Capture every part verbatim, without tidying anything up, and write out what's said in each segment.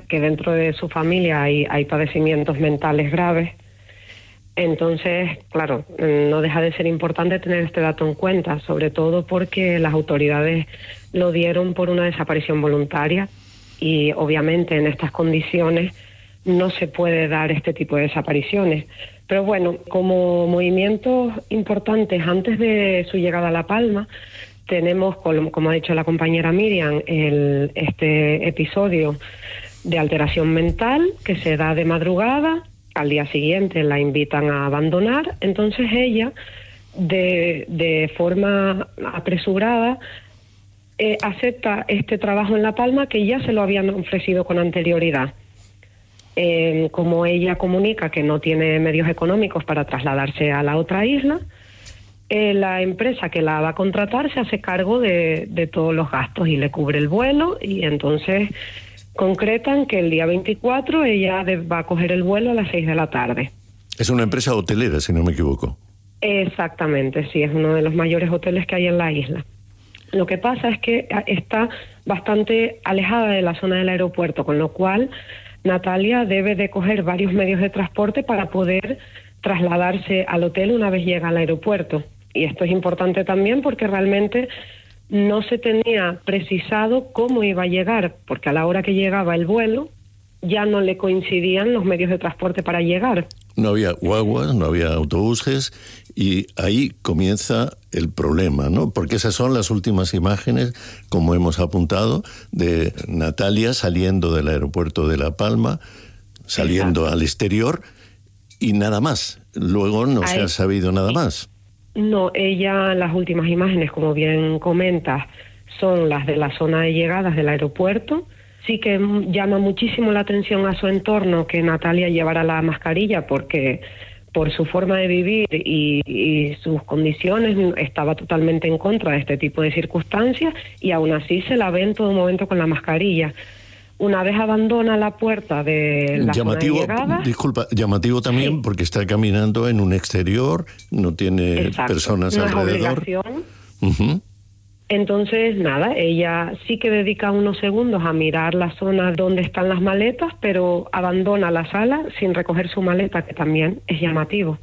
que dentro de su familia hay, hay padecimientos mentales graves. Entonces, claro, no deja de ser importante tener este dato en cuenta, sobre todo porque las autoridades lo dieron por una desaparición voluntaria y obviamente en estas condiciones no se puede dar este tipo de desapariciones. Pero bueno, como movimientos importantes antes de su llegada a La Palma, tenemos, como ha dicho la compañera Miriam, el, este episodio de alteración mental que se da de madrugada. Al día siguiente la invitan a abandonar, entonces ella, de, de forma apresurada, eh, acepta este trabajo en La Palma que ya se lo habían ofrecido con anterioridad. Eh, como ella comunica que no tiene medios económicos para trasladarse a la otra isla, eh, la empresa que la va a contratar se hace cargo de, de todos los gastos y le cubre el vuelo, y entonces concretan que el día veinticuatro ella va a coger el vuelo a las seis de la tarde. Es una empresa hotelera, si no me equivoco. Exactamente, sí, es uno de los mayores hoteles que hay en la isla. Lo que pasa es que está bastante alejada de la zona del aeropuerto, con lo cual Natalia debe de coger varios medios de transporte para poder trasladarse al hotel una vez llega al aeropuerto. Y esto es importante también porque realmente no se tenía precisado cómo iba a llegar, porque a la hora que llegaba el vuelo ya no le coincidían los medios de transporte para llegar. No había guaguas, no había autobuses, y ahí comienza el problema, ¿no? Porque esas son las últimas imágenes, como hemos apuntado, de Natalia saliendo del aeropuerto de La Palma, saliendo Exacto. al exterior, y nada más. Luego no ahí se ha sabido nada más. No, ella, las últimas imágenes, como bien comentas, son las de la zona de llegadas del aeropuerto. Sí que llama muchísimo la atención a su entorno que Natalia llevara la mascarilla, porque por su forma de vivir y, y sus condiciones estaba totalmente en contra de este tipo de circunstancias, y aún así se la ve en todo momento con la mascarilla. Una vez abandona la puerta de la llamativo, zona de llegada... Disculpa, llamativo también sí. porque está caminando en un exterior, no tiene Exacto. personas no alrededor. Es obligación. Uh-huh. Entonces, nada, ella sí que dedica unos segundos a mirar la zona donde están las maletas, pero abandona la sala sin recoger su maleta, que también es llamativo.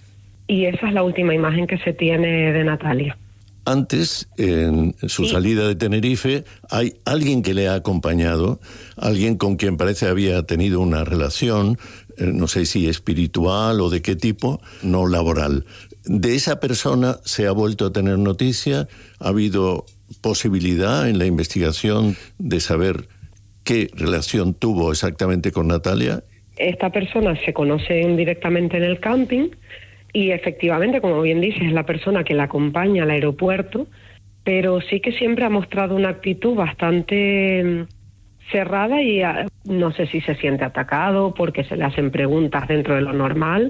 Y esa es la última imagen que se tiene de Natalia. Antes, en su sí. salida de Tenerife, hay alguien que le ha acompañado, alguien con quien parece había tenido una relación, eh, no sé si espiritual o de qué tipo, no laboral. ¿De esa persona se ha vuelto a tener noticia? ¿Ha habido posibilidad en la investigación de saber qué relación tuvo exactamente con Natalia? Esta persona se conoce directamente en el camping y efectivamente, como bien dices, es la persona que la acompaña al aeropuerto, pero sí que siempre ha mostrado una actitud bastante cerrada y no sé si se siente atacado porque se le hacen preguntas dentro de lo normal.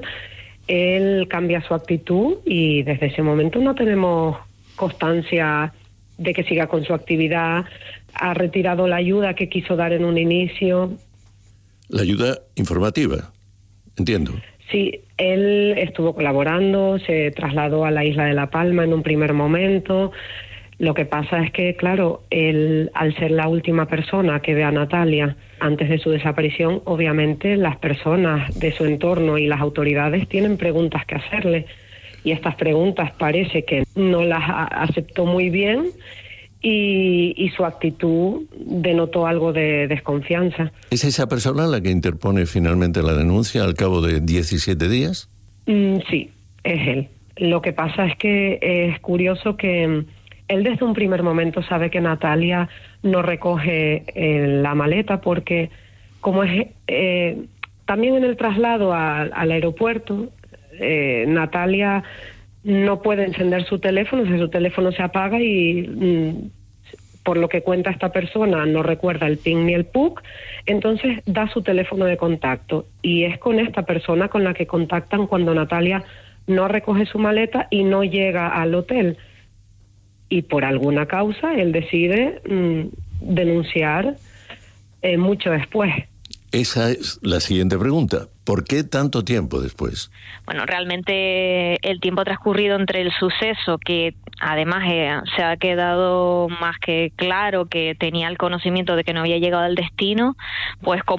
Él cambia su actitud y desde ese momento no tenemos constancia de que siga con su actividad. Ha retirado la ayuda que quiso dar en un inicio. La ayuda informativa, entiendo. Sí, él estuvo colaborando, se trasladó a la isla de La Palma en un primer momento. Lo que pasa es que, claro, él, al ser la última persona que ve a Natalia antes de su desaparición, obviamente las personas de su entorno y las autoridades tienen preguntas que hacerle. Y estas preguntas parece que no las aceptó muy bien y, y su actitud denotó algo de desconfianza. ¿Es esa persona la que interpone finalmente la denuncia al cabo de diecisiete días? Mm, sí, es él. Lo que pasa es que es curioso que él desde un primer momento sabe que Natalia no recoge eh, la maleta porque como es eh, también en el traslado a, al aeropuerto, eh, Natalia no puede encender su teléfono, o sea, su teléfono se apaga y mm, por lo que cuenta esta persona no recuerda el PIN ni el P U C, entonces da su teléfono de contacto y es con esta persona con la que contactan cuando Natalia no recoge su maleta y no llega al hotel. Y por alguna causa él decide mmm, denunciar eh, mucho después. Esa es la siguiente pregunta. ¿Por qué tanto tiempo después? Bueno, realmente el tiempo transcurrido entre el suceso, que además eh, se ha quedado más que claro que tenía el conocimiento de que no había llegado al destino, pues como